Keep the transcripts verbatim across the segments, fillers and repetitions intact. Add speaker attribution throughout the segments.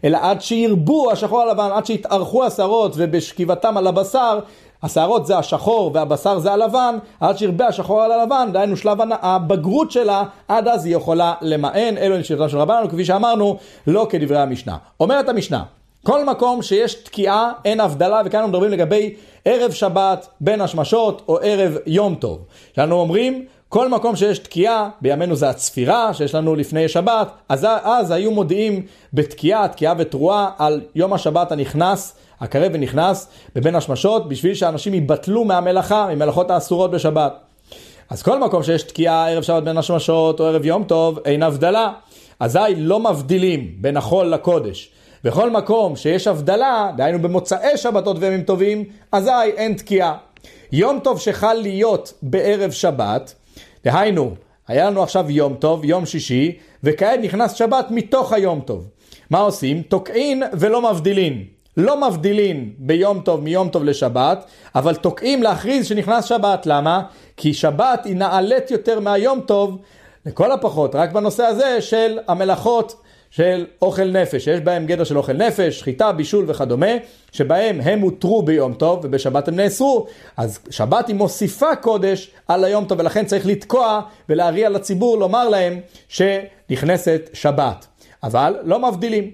Speaker 1: אלא עד שירבו השחור הלבן, עד שיתארכו השערות ובשכיבתם על הבשר, השערות זה השחור והבשר זה הלבן, עד שירבה השחור על הלבן, דהיינו שלב הבגרות שלה, עד אז היא יכולה למען. אלו נשיאתם של רבנו, כפי שאמרנו, לא כדברי המשנה. אומרת המשנה, כל מקום שיש תקיעה אין הבדלה, וכאן אנחנו מדברים לגבי ערב שבת בין השמשות או ערב יום טוב. שאנו אומרים, כל מקום שיש תקיעה, בימינו זה הצפירה שיש לנו לפני שבת, אז, אז היו מודיעים בתקיעה, תקיעה ותרועה על יום השבת הנכנס, הקרב ונכנס בבין השמשות, בשביל שאנשים ייבטלו מהמלאכה, ממלאכות האסורות בשבת. אז כל מקום שיש תקיעה ערב שבת בין השמשות או ערב יום טוב, אין הבדלה. אזי לא מבדילים בין החול לקודש. בכל מקום שיש הבדלה, דהיינו במוצאי שבתות וימים טובים, אזי אין תקיעה. יום טוב שחל להיות בערב שבת, דהיינו, היה לנו עכשיו יום טוב, יום שישי, וכעת נכנס שבת מתוך היום טוב. מה עושים? תוקעין ולא מבדילין. לא מבדילין ביום טוב מיום טוב לשבת, אבל תוקעים להכריז שנכנס שבת. למה? כי שבת היא נעלית יותר מהיום טוב, לכל הפחות, רק בנושא הזה של המלאכות של אוכל נפש, יש בהם גדר של אוכל נפש, שחיטה, בישול וכדומה, שבהם הם הותרו ביום טוב ובשבת הם נאסרו. אז שבת היא מוסיפה קודש על היום טוב, ולכן צריך לתקוע ולהריע לציבור, לומר להם שנכנסת שבת. אבל לא מבדילים.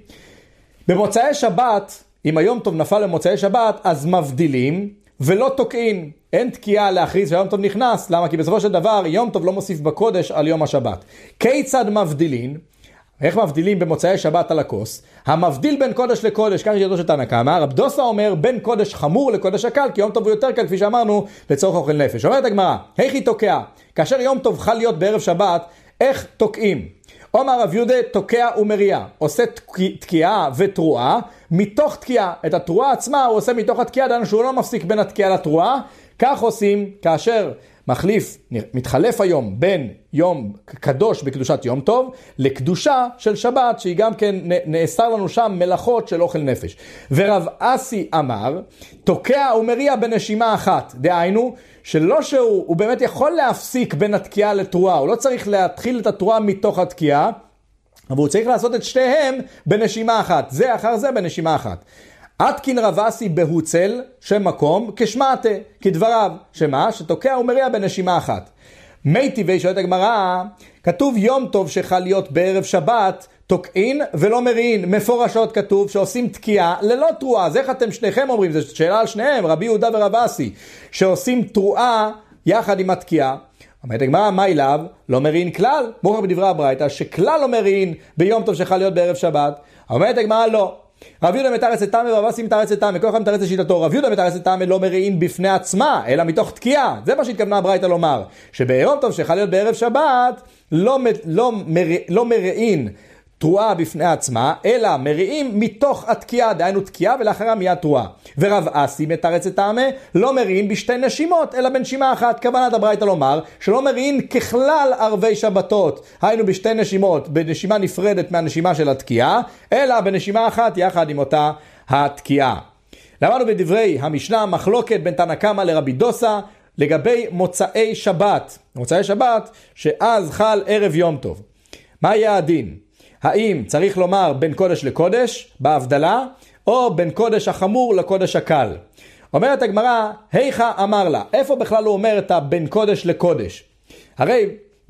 Speaker 1: במוצאי שבת, אם היום טוב נפל למוצאי שבת, אז מבדילים ולא תוקעים. אין תקיעה להכריז שהיום טוב נכנס. למה? כי בסופו של דבר יום טוב לא מוסיף בקודש על יום השבת. כיצד מבדילין? איך מבדילים במוצאי שבת על הכוס? המבדיל בין קודש לקודש, כך ידעו שתנא קמא, רב דוסא אומר בין קודש חמור לקודש הקל, כי יום טוב הוא יותר קל, כפי שאמרנו, לצורך אוכל נפש. אומרת הגמרא, איך היא תוקע? כאשר יום טוב חל להיות בערב שבת, איך תוקעים? אומר רב יהודה, תוקע ומריע, עושה תקיעה ותרועה, מתוך תקיעה. את התרועה עצמה הוא עושה מתוך התקיעה, דהיינו שהוא לא מפסיק בין התקיעה לתרועה. כך עושים כאשר מחליף, מתחלף היום בין יום קדוש בקדושת יום טוב לקדושה של שבת, שהיא גם כן נאסר לנו שם מלאכות של אוכל נפש. ורב אסי אמר, תוקע ומריע בנשימה אחת, דהיינו שלא שהוא, הוא באמת יכול להפסיק בין התקיעה לתרועה, הוא לא צריך להתחיל את התרועה מתוך התקיעה, אבל הוא צריך לעשות את שתיהם בנשימה אחת, זה אחר זה בנשימה אחת. עתקין רב אסי בהוצל, שם מקום, כשמעתה, כדבריו, שמה? שתוקע ומריע בנשימה אחת. מי טבעי שואלת הגמרא, כתוב יום טוב שחל להיות בערב שבת, תוקעין ולא מריעין. מפורשות כתוב שעושים תקיעה ללא תרועה. אז איך אתם שניכם אומרים? זו שאלה על שניהם, רבי יהודה ורב אסי, שעושים תרועה יחד עם התקיעה. אומרת הגמרא, מה אליו? לא מריעין כלל. מוכר בדברי הברייתא שכלל לא מריעין ביום טוב שחל להיות בערב שבת. אומרת הגמרא, לא. רב יהודה מתרץ את תמי ורב אסי מתרץ את תמי, כל אחד מתרץ את שיטתו. רב יהודה מתרץ את תמי לא מריעין בפני עצמה, אלא מתוך תקיעה. זה מה שהתכוונה הברייתא לומר, שביום טוב שחל להיות בערב שבת, לא, לא, לא מריעין תרועה בפני עצמה, אלא מריעים מתוך התקיעה, דהיינו תקיעה ולאחריה מיד תרועה. ורב אסי מתרץ את תמי לא מריעין בשתי נשימות, אלא בנשימה אחת. כוונת הברייתא לומר שלא מריעין ככלל ערבי שבתות, היינו בשתי נשימות, בנשימה נפרדת מהנשימה של התקיעה, אלא בנשימה אחת יחד עם אותה התקיעה. למדנו בדברי המשנה מחלוקת בין תנא קמא לרבי דוסא לגבי מוצאי שבת. מוצאי שבת שאז חל ערב יום טוב. מה יהיה הדין? האם צריך לומר בין קודש לקודש בהבדלה, או בין קודש החמור לקודש הקל? אומרת הגמרא, היכא אמר לה, איפה בכלל הוא אומר את הבין קודש לקודש? הרי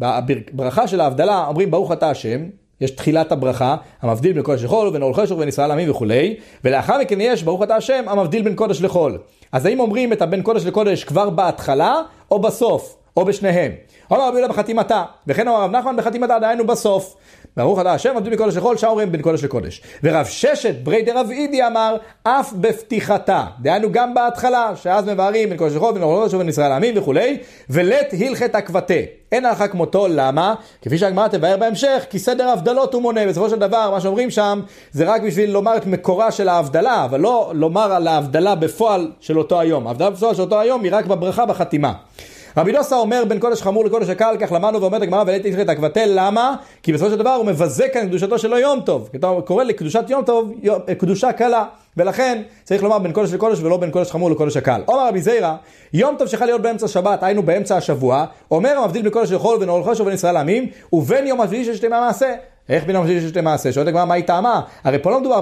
Speaker 1: בברכה של ההבדלה אומרים ברוך אתה השם, יש תחילת הברכה, המבדיל בין קודש לחול ובין אור חשוך ובין ישראל עמים וכו', ולאחר מכן יש ברוך אתה השם המבדיל בין קודש לחול. אז האם אומרים את הבין קודש לקודש כבר בהתחלה או בסוף, או בשניהם? אומר רבי יהודה בחתימתה, וכן אמר רב נחמן בחתימתה, דהיינו בסוף. ברוך אתה השם מבדיל בין קודש לחול, שם אומרים בין קודש לקודש. ורב ששת ברי דרב אידי אמר אף בפתיחתה, דהיינו גם בהתחלה, שאז מבארים בין קודש לחול ובין אור חשוך ובין ישראל עמים וכו', ולית הלכת עקבתה. אין הלכה כמותו, למה? כפי שהגמרא תבאר בהמשך, כי סדר ההבדלות הוא מונה. בסופו של דבר, מה שאומרים שם, זה רק בשביל לומר את מקורה של ההבדלה, אבל לא לומר על ההבדלה בפועל של אותו היום. ההבדלה בפועל של אותו היום היא רק בברכה בחתימה. רבי דוסא אומר בין קודש חמור לקודש הקל, כך למדנו ואומרת הגמרא ולית הלכת עקבתה. למה? כי בסופו של דבר הוא מבזה כאן קדושתו שלו יום טוב. הוא קורא לקדושת יום טוב קדושה קלה, ולכן צריך לומר בין קודש לקודש ולא בין קודש חמור לקודש הקל. אומר רבי זיירא, יום טוב שחל להיות באמצע שבת, היינו באמצע השבוע, אומר המבדיל בין קודש לחול ובין אור חשוך ובין ישראל עמים, ובין יום השביעי של שתי מעשה. איך בין יום השביעי של שתי מעשה? שואלת הגמרא, מה היא טעמה? הרי פה לא מדובר